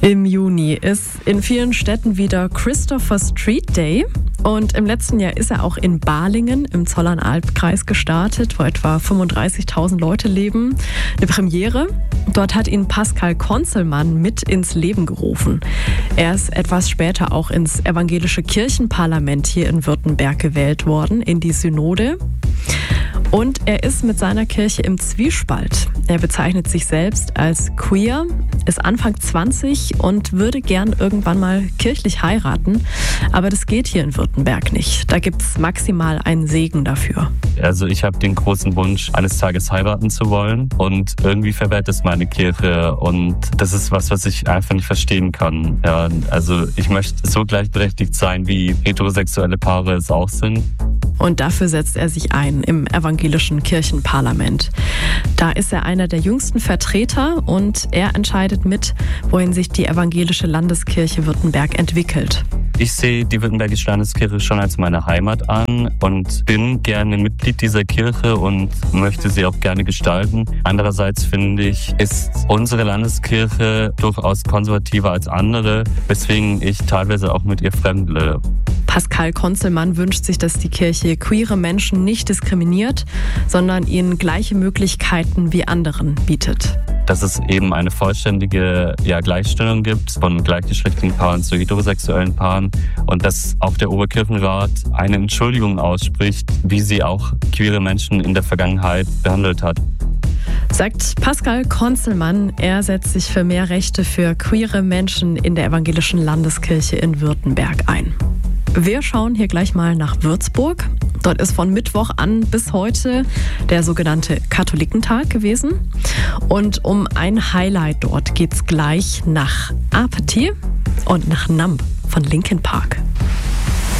Im Juni ist in vielen Städten wieder Christopher Street Day. Und im letzten Jahr ist er auch in Balingen im Zollernalb-Kreis gestartet, wo etwa 35.000 Leute leben. Eine Premiere. Dort hat ihn Pascal Conzelmann mit ins Leben gerufen. Er ist etwas später auch ins evangelische Kirchenparlament hier in Württemberg gewählt worden, in die Synode. Und er ist mit seiner Kirche im Zwiespalt. Er bezeichnet sich selbst als queer, ist Anfang 20 und würde gern irgendwann mal kirchlich heiraten. Aber das geht hier in Württemberg nicht. Da gibt es maximal einen Segen dafür. Also ich habe den großen Wunsch, eines Tages heiraten zu wollen. Und irgendwie verwehrt es meine Kirche. Und das ist was ich einfach nicht verstehen kann. Ja, also ich möchte so gleichberechtigt sein, wie heterosexuelle Paare es auch sind. Und dafür setzt er sich ein im evangelischen Kirchenparlament. Da ist er einer der jüngsten Vertreter und er entscheidet mit, wohin sich die evangelische Landeskirche Württemberg entwickelt. Ich sehe die Württembergische Landeskirche schon als meine Heimat an und bin gerne Mitglied dieser Kirche und möchte sie auch gerne gestalten. Andererseits finde ich, ist unsere Landeskirche durchaus konservativer als andere, weswegen ich teilweise auch mit ihr fremdle. Pascal Conzelmann wünscht sich, dass die Kirche queere Menschen nicht diskriminiert, sondern ihnen gleiche Möglichkeiten wie anderen bietet. Dass es eben eine vollständige Gleichstellung gibt von gleichgeschlechtlichen Paaren zu heterosexuellen Paaren und dass auch der Oberkirchenrat eine Entschuldigung ausspricht, wie sie auch queere Menschen in der Vergangenheit behandelt hat. Sagt Pascal Conzelmann, er setzt sich für mehr Rechte für queere Menschen in der evangelischen Landeskirche in Württemberg ein. Wir schauen hier gleich mal nach Würzburg. Dort ist von Mittwoch an bis heute der sogenannte Katholikentag gewesen. Und um ein Highlight dort geht's gleich nach Apetit und nach Numb von Linkin Park.